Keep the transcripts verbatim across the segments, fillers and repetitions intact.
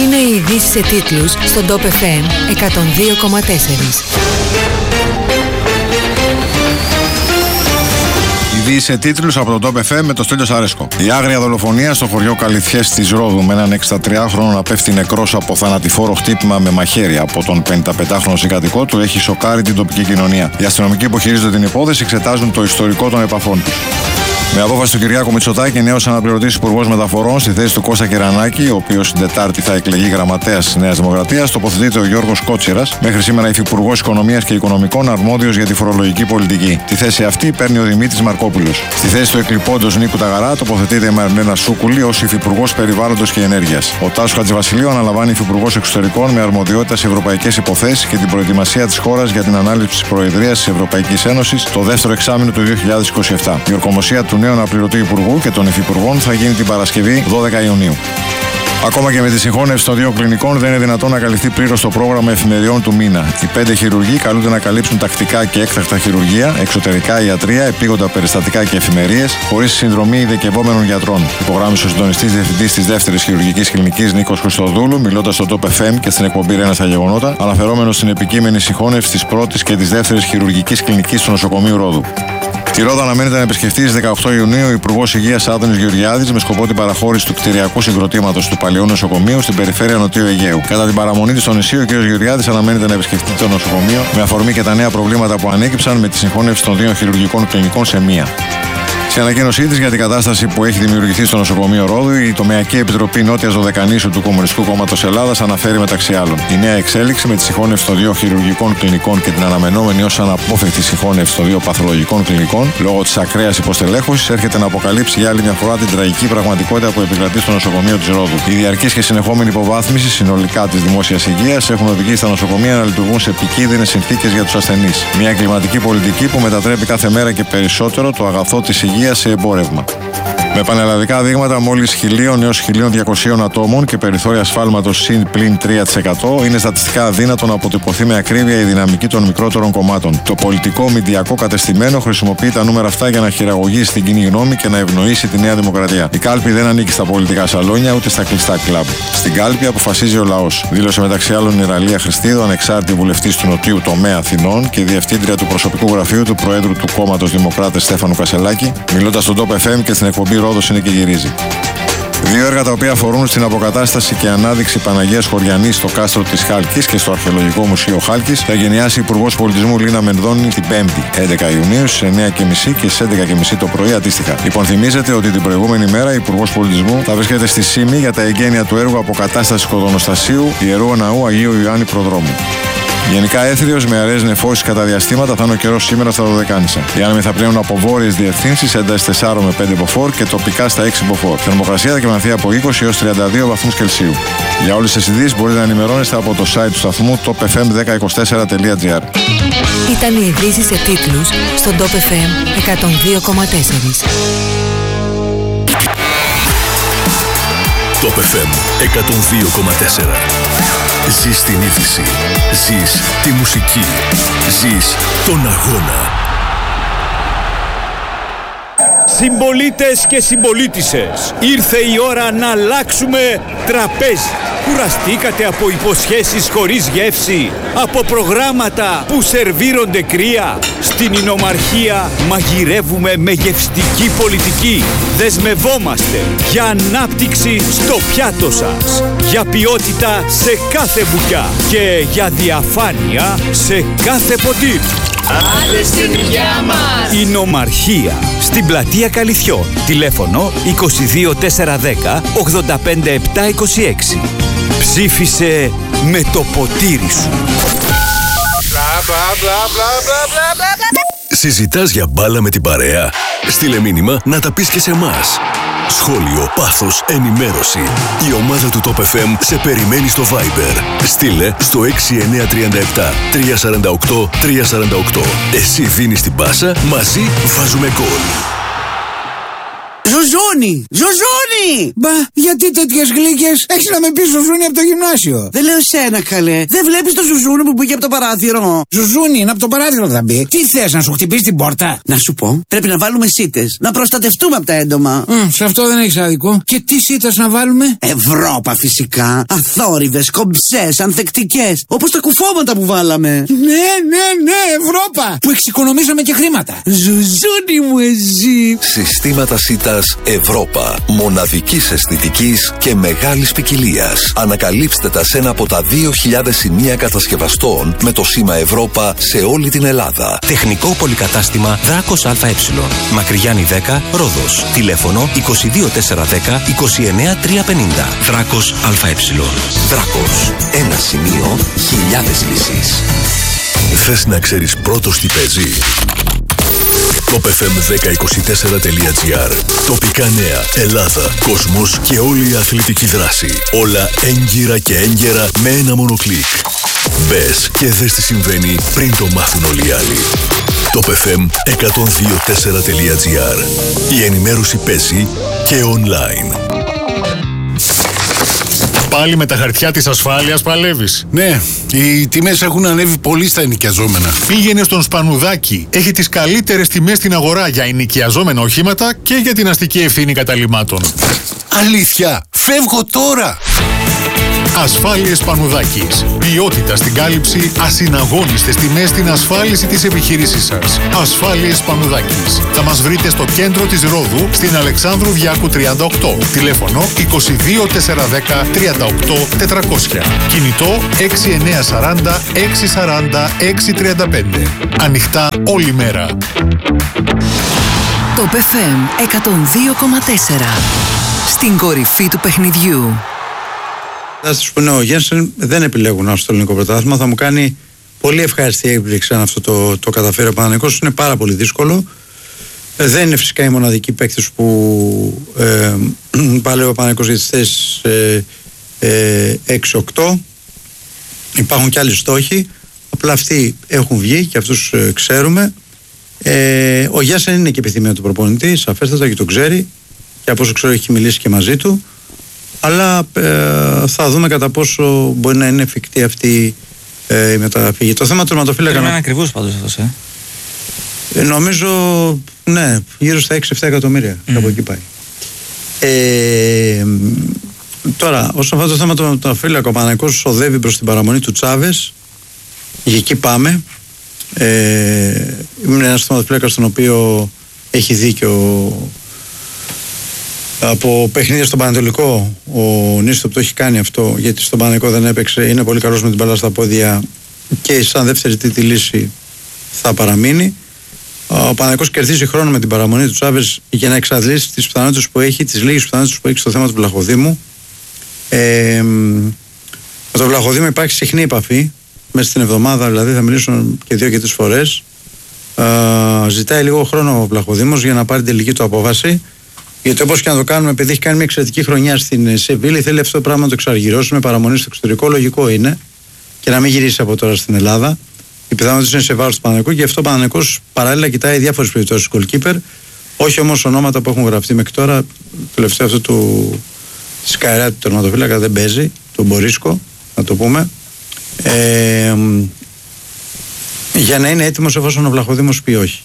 Είναι οι ειδήσεις σε τίτλους στον Top εφ εμ εκατόν δύο κόμμα τέσσερα. Ειδήσεις σε τίτλους από τον Top εφ εμ με το Στέλιο Σαρέσκο. Η άγρια δολοφονία στο χωριό Καλυθιές της Ρόδου με έναν εξηντατριάχρονο να πέφτει νεκρός από θανατηφόρο χτύπημα με μαχαίρι από τον πενηνταπεντάχρονο συγκατοικό του έχει σοκάρει την τοπική κοινωνία. Οι αστυνομικοί που χειρίζονται την υπόθεση εξετάζουν το ιστορικό των επαφών τους. Με απόφαση του Κυριάκου Μητσοτάκη, νέος αναπληρωτής υπουργός μεταφορών στη θέση του Κώστα Κερανάκη, ο οποίος την Τετάρτη θα εκλεγεί γραμματέας της Νέας Δημοκρατίας, τοποθετείται ο Γιώργος Κότσιρας, μέχρι σήμερα υφυπουργός Οικονομίας και Οικονομικών, αρμόδιος για τη φορολογική πολιτική. Τη θέση αυτή παίρνει ο Δημήτρης Μαρκόπουλος. Στη θέση του εκλειπώντος Νίκου Ταγαρά τοποθετείται η Μαριλένα Σούκουλη ως υφυπουργός Περιβάλλοντος και Ενέργειας. Ο Τάσος Χατζηβασιλείου αναλαμβάνει υφυπουργός Εξωτερικών με αρμοδιότητα σε ευρωπαϊκές υποθέσεις και την προετοιμασία της χώρας για την ανάληψη της Προεδρίας της Ευρωπαϊκής Ένωσης το δεύτερο εξάμηνο του δύο χιλιάδες είκοσι επτά. Η ορκομοσία του νέου αναπληρωτή υπουργού και των υφυπουργών θα γίνει την Παρασκευή δώδεκα Ιουνίου. Ακόμα και με τη συγχώνευση των δύο κλινικών δεν είναι δυνατόν να καλυφθεί πλήρως το πρόγραμμα εφημεριών του μήνα. Οι πέντε χειρουργοί καλούνται να καλύψουν τακτικά και έκτακτα χειρουργία, εξωτερικά ιατρία, επίγοντα περιστατικά και εφημερίες, χωρίς συνδρομή ειδικευόμενων γιατρών. Υπογράμμισε ο συντονιστής διευθυντής της δεύτερης χειρουργικής κλινικής Νίκος Χριστοδούλου, μιλώντας στο Top εφ εμ και στην εκπομπή Ρένα στα Γεγονότα, αναφερόμενος στην επικείμενη συγχώνευση της πρώτης και της δεύτερης χειρουργικής κλινικής του νοσοκομείου Ρόδου. Τη Ρόδο αναμένεται να επισκεφτεί στις δεκαοκτώ Ιουνίου ο Υπουργός Υγείας Άδωνης Γεωργιάδης με σκοπό την παραχώρηση του κτηριακού συγκροτήματος του παλαιού νοσοκομείου στην περιφέρεια Νοτιού Αιγαίου. Κατά την παραμονή του στο νησί, ο κ. Γεωργιάδης αναμένεται να επισκεφτεί το νοσοκομείο με αφορμή και τα νέα προβλήματα που ανέκυψαν με τη συγχώνευση των δύο χειρουργικών κλινικών σε μία. Στην ανακοίνωσή της για την κατάσταση που έχει δημιουργηθεί στο νοσοκομείο Ρόδου, η Τομεακή Επιτροπή Νότιας Δωδεκανήσου του Κομμουνιστικού Κόμματος Ελλάδας αναφέρει μεταξύ άλλων: η νέα εξέλιξη με τη συγχώνευση των δύο χειρουργικών κλινικών και την αναμενόμενη ως αναπόφευκτη συγχώνευση των δύο παθολογικών κλινικών λόγω της ακραίας υποστελέχωσης έρχεται να αποκαλύψει για άλλη μια φορά την τραγική πραγματικότητα που επικρατεί στο νοσοκομείο της Ρόδου. Η διαρκής και συνεχόμενη υποβάθμιση συνολικά της δημόσιας υγείας έχουν οδηγήσει τα νοσοκομεία να λειτουργούν σε επικίνδυνες συνθήκες για τους ασθενείς. Μια εγκληματική πολιτική που μετατρέπει κάθε μέρα και περισσότερο το αγαθό της υγείας σε εμπόρευμα. Με πανελλαδικά δείγματα μόλις χίλια έως χίλια διακόσια ατόμων και περιθώρια σφάλματος συν πλην τρία τοις εκατό, είναι στατιστικά αδύνατο να αποτυπωθεί με ακρίβεια η δυναμική των μικρότερων κομμάτων. Το πολιτικό μηντιακό κατεστημένο χρησιμοποιεί τα νούμερα αυτά για να χειραγωγήσει την κοινή γνώμη και να ευνοήσει τη Νέα Δημοκρατία. Η κάλπη δεν ανήκει στα πολιτικά σαλόνια ούτε στα κλειστά κλαμπ. Στην κάλπη αποφασίζει ο λαός. Δήλωσε μεταξύ άλλων η Ραλία Χριστίδου, ανεξάρτητη βουλευτής του Νοτιού Τομέα Αθηνών και διευθύντρια του προσωπικού γραφείου του Προέδρου του Κόμματος Δημοκράτες Στέφανου Κασελάκη, μιλώντας στον Top εφ εμ και στην εκπομπή Ρόδος είναι και γυρίζει. Δύο έργα τα οποία αφορούν στην αποκατάσταση και ανάδειξη Παναγίας Χωριανής στο κάστρο της Χάλκης και στο Αρχαιολογικό Μουσείο Χάλκης θα εγκαινιάσει η Υπουργός Πολιτισμού Λίνα Μενδώνη την πέμπτη έντεκα Ιουνίου στις εννιά και μισή και στις έντεκα και μισή το πρωί αντίστοιχα. Υπονθυμίζεται ότι την προηγούμενη μέρα η Υπουργός Πολιτισμού θα βρίσκεται στη Σύμη για τα εγγένεια του έργου αποκατάστασης Κοδονοστασίου Ιερού Ναού Αγίου Ιωάννη Προδρόμου. Γενικά έθριος με αραιές νεφώσεις κατά διαστήματα θα είναι ο καιρός σήμερα στα Δωδεκάνησα. Οι άνεμοι θα πλέουν από βόρειες διευθύνσεις ένταση τέσσερα με πέντε μποφόρ και τοπικά στα έξι μποφόρ. Θερμοκρασία θα κυμανθεί από είκοσι έως τριάντα δύο βαθμούς Κελσίου. Για όλες τις ειδήσεις μπορείτε να ενημερώνεστε από το site του σταθμού top f m δέκα είκοσι τέσσερα τελεία g r. Ήταν οι ειδήσεις σε τίτλους στον Top εφ εμ εκατόν δύο κόμμα τέσσερα. Top εφ εμ εκατόν δύο κόμμα τέσσερα. Ζεις την είδηση. Ζεις τη μουσική. Ζεις τον αγώνα. Συμπολίτες και συμπολίτισσες, ήρθε η ώρα να αλλάξουμε τραπέζι. Κουραστήκατε από υποσχέσεις χωρίς γεύση, από προγράμματα που σερβίρονται κρύα. Στην Ινομαρχία μαγειρεύουμε με γευστική πολιτική. Δεσμευόμαστε για ανάπτυξη στο πιάτο σας, για ποιότητα σε κάθε μπουκιά και για διαφάνεια σε κάθε ποτήρι. Άντε στην υγειά μας! Ινομαρχία, στην πλατεία Καλυθιών. Τηλέφωνο είκοσι δύο τετρακόσια δέκα ογδόντα πέντε επτακόσια είκοσι έξι. Ψήφισε με το ποτήρι σου. Συζητάς για μπάλα με την παρέα? Στείλε μήνυμα να τα πεις και σε εμάς. Σχόλιο, πάθος, ενημέρωση. Η ομάδα του Top εφ εμ σε περιμένει στο Viber. Στείλε στο έξι εννιά τρία επτά τρία τέσσερα οκτώ τρία τέσσερα οκτώ. Εσύ δίνεις την πάσα, μαζί βάζουμε γκολ. Ζουζούνι! Ζουζούνι! Μπα, γιατί τέτοιες γλύκες? Έχεις να με πεις Ζουζούνι από το γυμνάσιο. Δεν λέω εσένα, καλέ. Δεν βλέπεις το Ζουζούνι που πήγε από το παράθυρο? Ζουζούνι, είναι από το παράθυρο θα μπει. Τι θες, να σου χτυπήσει την πόρτα? Να σου πω, πρέπει να βάλουμε σίτες. Να προστατευτούμε από τα έντομα. Mm, σε αυτό δεν έχεις άδικο. Και τι σίτες να βάλουμε? Ευρώπα φυσικά. Αθόρυβες, κομψές, ανθεκτικές. Όπως τα κουφώματα που βάλαμε. Ναι, ναι, ναι, Ευρώπα! Που εξοικονομήσαμε και χρήματα. Ζουζούνι μου εσύ. Συστήματα σίτας Ευρώπα. Μοναδικής αισθητικής και μεγάλης ποικιλίας. Ανακαλύψτε τα σε ένα από τα δύο χιλιάδες σημεία κατασκευαστών με το σήμα Ευρώπα σε όλη την Ελλάδα. Τεχνικό πολυκατάστημα Δράκος ΑΕ. Μακριγιάννη δέκα, Ρόδος. Τηλέφωνο είκοσι δύο τετρακόσια δέκα είκοσι εννέα τριακόσια πενήντα. Δράκος ΑΕ. Δράκος. Ένα σημείο, χιλιάδες λύσεις. Θες να ξέρεις πρώτος τι παίζει? Top εφ εμ δέκα είκοσι τέσσερα τελεία τζι άρ. Τοπικά νέα, Ελλάδα, κόσμος και όλη η αθλητική δράση. Όλα έγκυρα και έγκαιρα με ένα μόνο κλικ. Μπες και δες τι συμβαίνει πριν το μάθουν όλοι οι άλλοι. Top εφ εμ εκατόν δύο τέσσερα τελεία τζι άρ. Η ενημέρωση παίζει και online. Πάλι με τα χαρτιά της ασφάλειας παλεύεις? Ναι, οι τιμές έχουν ανέβει πολύ στα ενοικιαζόμενα. Πήγαινε στον Σπανουδάκη. Έχει τις καλύτερες τιμές στην αγορά για ενοικιαζόμενα οχήματα και για την αστική ευθύνη καταλυμάτων. Αλήθεια, φεύγω τώρα! Ασφάλειες Σπανουδάκης. Ποιότητα στην κάλυψη, ασυναγώνιστες τιμές στην ασφάλιση της επιχείρησής σας. Ασφάλειες Σπανουδάκης. Θα μας βρείτε στο κέντρο της Ρόδου, στην Αλεξάνδρου Διάκου τριάντα οκτώ. Τηλέφωνο είκοσι δύο τετρακόσια δέκα τριάντα οκτώ τετρακόσια. Κινητό έξι εννιά σαράντα έξι σαράντα έξι τριάντα πέντε. Ανοιχτά όλη μέρα. Top εφ εμ εκατόν δύο κόμμα τέσσερα. Στην κορυφή του παιχνιδιού. Θα σας πω, ναι, ο Γένσεν δεν επιλέγουν να στο ελληνικό πρωτάθλημα. Θα μου κάνει πολύ ευχάριστη έκπληξη αν αυτό το, το καταφέρει ο Παναθηναϊκός. Είναι πάρα πολύ δύσκολο. Ε, δεν είναι φυσικά οι μοναδικοί παίκτες που ε, παλαιό ο Παναθηναϊκός για τις θέσεις ε, ε, έξι οκτώ. Υπάρχουν και άλλοι στόχοι. Απλά αυτοί έχουν βγει και αυτούς ε, ξέρουμε. Ε, ο Γένσεν είναι και επιθυμία του προπονητή, σαφέστατα, και το ξέρει. Και από όσο ξέρω έχει μιλήσει και μαζί του. Αλλά ε, θα δούμε κατά πόσο μπορεί να είναι εφικτή αυτή ε, η μεταφυγή. Το θέμα του τερματοφύλακα. Είναι ακριβώς πάντως αυτός, ε. ε. Νομίζω, ναι, γύρω στα έξι εφτά εκατομμύρια. Mm. Από εκεί πάει. Ε, τώρα, όσον αφορά το θέμα του τερματοφύλακα, ο Παναθηναϊκός οδεύει προς την παραμονή του Τσάβες. Για εκεί πάμε. Ε, είναι ένας τερματοφύλακας στον οποίο έχει δίκιο. Από παιχνίδια στον Πανατολικό ο Νίστοπ το έχει κάνει αυτό, γιατί στον Πανατολικό δεν έπαιξε, είναι πολύ καλός με την μπάλα στα πόδια και σαν δεύτερη τρίτη λύση θα παραμείνει. Ο Πανατολικός κερδίζει χρόνο με την παραμονή του Τσάβες για να εξαντλήσει τις πιθανότητες που έχει, τις λίγες πιθανότητες που έχει στο θέμα του Βλαχοδήμου. Ε, με τον Βλαχοδήμου υπάρχει συχνή επαφή μέσα στην εβδομάδα, δηλαδή θα μιλήσουν και δύο και τρεις φορές. Ε, ζητάει λίγο χρόνο ο Βλαχοδήμος για να πάρει την τελική του απόφαση. Γιατί όπως και να το κάνουμε, επειδή έχει κάνει μια εξαιρετική χρονιά στην Σεβίλη, θέλει αυτό το πράγμα να το εξαργυρώσει με παραμονή στο εξωτερικό. Λογικό είναι και να μην γυρίσει από τώρα στην Ελλάδα. Οι πιθανότητες είναι σε βάρος του Παναθηναϊκού και αυτό ο Παναθηναϊκός παράλληλα κοιτάει διάφορες περιπτώσεις του goalkeeper. Όχι όμως ονόματα που έχουν γραφτεί μέχρι τώρα. Το τελευταίο αυτό του Σκαϊρά, του τερματοφύλακα, δεν παίζει. Του Μπορίσκο, να το πούμε. Ε, για να είναι έτοιμος εφόσον ο Βλαχοδήμος πει όχι.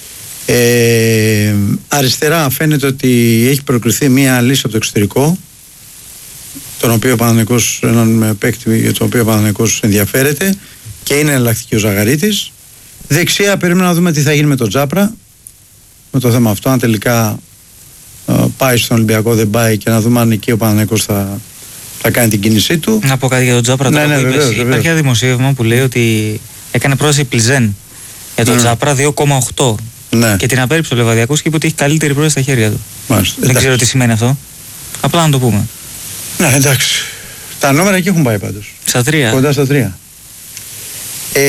Ε, αριστερά φαίνεται ότι έχει προκριθεί μια λύση από το εξωτερικό, τον οποίο ο Παναθηναϊκός, έναν παίκτη για τον οποίο ο Παναθηναϊκός ενδιαφέρεται και είναι εναλλακτική ο Ζαγαρίτης. Δεξιά περιμένουμε να δούμε τι θα γίνει με τον Τζάπρα, με το θέμα αυτό, αν τελικά uh, πάει στον Ολυμπιακό, δεν πάει, και να δούμε αν εκεί ο Παναθηναϊκός θα, θα κάνει την κίνησή του. Να πω κάτι για τον Τζάπρα. Ναι, ναι, ναι, βεβαίως, υπάρχει βεβαίως. Ένα δημοσίευμα που λέει ότι έκανε πρόσθεση Πλιζέν για τον mm. Τζάπρα δύο κόμμα οκτώ. Ναι. Και την απέρριψε ο Λεβαδιακός και είπε ότι έχει καλύτερη πρόεδρο στα χέρια του. Μάλιστα, δεν εντάξει. Ξέρω τι σημαίνει αυτό. Απλά να το πούμε. Ναι, εντάξει. Τα νούμερα εκεί έχουν πάει πάντως. Στα τρία. Κοντά στα τρία. Ε,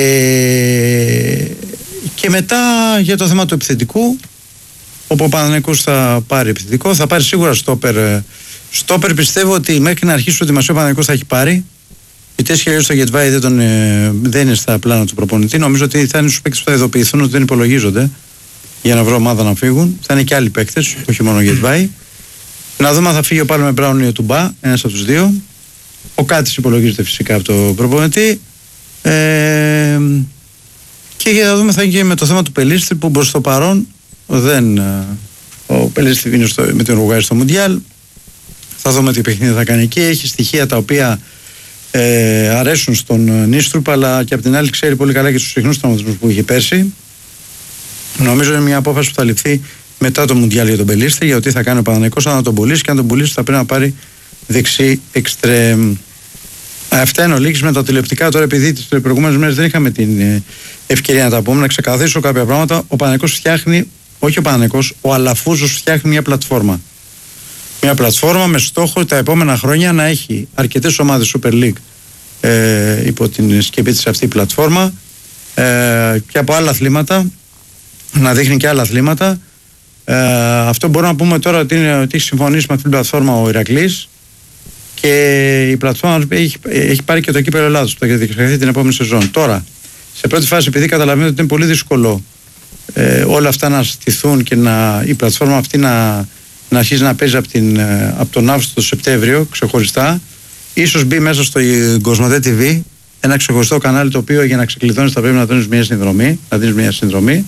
και μετά για το θέμα του επιθετικού, όπου ο Παναθηναϊκός θα πάρει επιθετικό, θα πάρει σίγουρα στόπερ. Στόπερ πιστεύω ότι μέχρι να αρχίσει το ετοιμασία ο Παναθηναϊκός θα έχει πάρει. Γιατί έτσι και αλλιώς το Γετβάη δεν, τον, δεν είναι στα πλάνα του προπονητή. Νομίζω ότι θα είναι στους παίκτες που θα ειδοποιηθούν ότι δεν υπολογίζονται. για να βρω ομάδα να φύγουν. Θα είναι και άλλοι παίκτες, όχι μόνο ο Γετβάη. Να δούμε αν θα φύγει ο Πάλμε Μπράουν ή ο Τουμπά, ένας από τους δύο. Ο Κάτης υπολογίζεται φυσικά από το προπονητή. Ε, και για να δούμε θα γίνει και με το θέμα του Πελίστρη, που προς το παρόν δεν. Ο Πελίστρη είναι στο, με την Ουρουγουάη στο Μουντιάλ. Θα δούμε τι παιχνίδι θα κάνει εκεί. Έχει στοιχεία τα οποία ε, αρέσουν στον Νίστρουπ, αλλά και απ' την άλλη ξέρει πολύ καλά και στους συχνούς τραυματισμούς που είχε πέρσι. Νομίζω είναι μια απόφαση που θα ληφθεί μετά το Μουντιάλ για τον Πελίστρη, για ότι θα κάνει ο Παναθηναϊκός, αν τον πουλήσει, και αν τον πουλήσει θα πρέπει να πάρει δεξί εξτρέμ. Αυτά είναι ο Λύκης με τα τηλεοπτικά. Τώρα, επειδή τις προηγούμενες μέρες δεν είχαμε την ευκαιρία να τα πούμε, να ξεκαθαρίσω κάποια πράγματα. Ο Παναθηναϊκός φτιάχνει, όχι ο Παναθηναϊκός, ο Αλαφούζος φτιάχνει μια πλατφόρμα. Μια πλατφόρμα με στόχο τα επόμενα χρόνια να έχει αρκετές ομάδες Super League ε, υπό την σκεπή της αυτή η πλατφόρμα ε, και από άλλα αθλήματα, να δείχνει και άλλα αθλήματα. Ε, αυτό μπορούμε να πούμε τώρα ότι, είναι, ότι έχει συμφωνήσει με αυτή την πλατφόρμα ο Ηρακλής, και η πλατφόρμα έχει, έχει πάρει και το κύπελλο Ελλάδος που θα διεξαχθεί την επόμενη σεζόν. Τώρα, σε πρώτη φάση, επειδή καταλαβαίνετε ότι είναι πολύ δύσκολο ε, όλα αυτά να στηθούν και να, η πλατφόρμα αυτή να, να αρχίσει να παίζει από, την, από τον Αύγουστο το Σεπτέμβριο ξεχωριστά, ίσως μπει μέσα στο Κοσμοτέ τι βι ένα ξεχωριστό κανάλι, το οποίο για να ξεκλειδώνεις θα πρέπει να δίνεις μια συνδρομή, να δίνεις μια συνδρομή.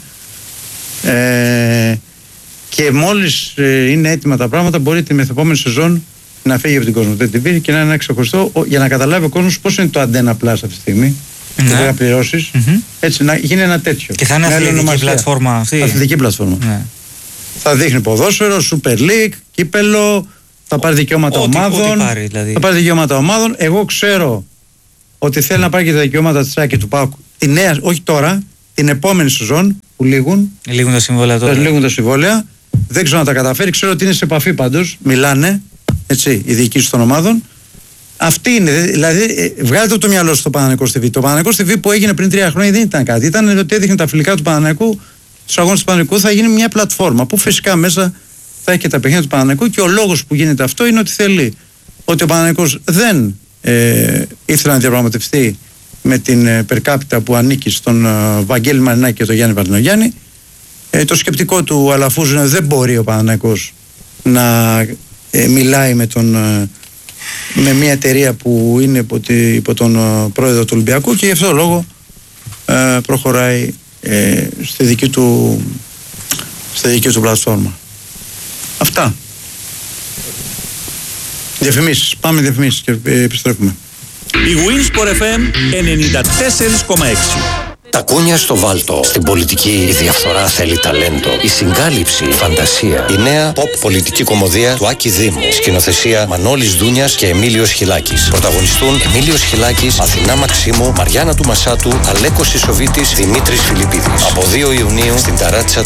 Ε, και μόλις ε, είναι έτοιμα τα πράγματα, μπορεί την μεθεπόμενη σεζόν να φύγει από την Κοσμοτέ τι βι και να είναι ένα ξεχωριστό, για να καταλάβει ο κόσμος πώς είναι το Αντένα Plus αυτή τη στιγμή. Ναι. Και θα πληρώσεις, mm-hmm. έτσι να γίνει ένα τέτοιο. Και θα είναι αθλητική πλατφόρμα αυτή. Αθλητική πλατφόρμα. Ναι. Θα δείχνει ποδόσφαιρο, Super League, κύπελο, θα πάρει δικαιώματα ό, ομάδων. Ό,τι πάρει, δηλαδή. Θα πάρει δικαιώματα ομάδων. Εγώ ξέρω ότι θέλει να πάρει και τα δικαιώματα της ΑΕΚ και του ΠΑΟΚ. Τη νέα, όχι τώρα, την επόμενη σεζόν που λήγουν. Λήγουν τα συμβόλαια τώρα. Λήγουν τα συμβόλαια. Δεν ξέρω να τα καταφέρει. Ξέρω ότι είναι σε επαφή πάντως. Μιλάνε, έτσι, οι διοικήσεις των ομάδων. Αυτή είναι. Δηλαδή, βγάλετε το μυαλό στο Παναθηναϊκός τι βι. Το Παναθηναϊκός τι βι που έγινε πριν τρία χρόνια δεν ήταν κάτι. Ήταν ότι έδειχνε τα φιλικά του Παναθηναϊκού, τους αγώνες του Παναθηναϊκού. Θα γίνει μια πλατφόρμα που φυσικά μέσα θα έχει και τα παιχνίδια του Παναθηναϊκού. Και ο λόγος που γίνεται αυτό είναι ότι θέλει ότι ο Παναθηναϊκός δεν ε, ήθελε να διαπραγματευτεί με την ε, περκάπιτα που ανήκει στον ε, Βαγγέλη Μαρινάκη και τον Γιάννη Βαρδινογιάννη. Ε, το σκεπτικό του Αλαφούζου είναι ότι δεν μπορεί ο Παναθηναϊκός να ε, μιλάει με, τον, ε, με μια εταιρεία που είναι υπό, τη, υπό τον ε, πρόεδρο του Ολυμπιακού, και γι' αυτό το λόγο ε, προχωράει ε, στη δική του, στη δική του πλατφόρμα. Αυτά. Διαφημίσεις. Πάμε διαφημίσεις και επιστρέφουμε. Η Winsport εφ εμ ενενήντα τέσσερα κόμμα έξι. Τα κούνια στο βάλτο. Στην πολιτική η διαφθορά θέλει ταλέντο. Η συγκάλυψη, η φαντασία. Η νέα pop πολιτική κομμωδία του Άκη Δήμου. Σκηνοθεσία Μανώλης Δούνιας και Εμίλιος Χιλάκης. Πρωταγωνιστούν Εμίλιος Χιλάκης, Αθηνά Μαξίμου, Μαριάννα του Μασάτου, Αλέκος Ισοβίτης, Δημήτρης Φιλιππίδης. Από δύο Ιουνίου στην ταράτσα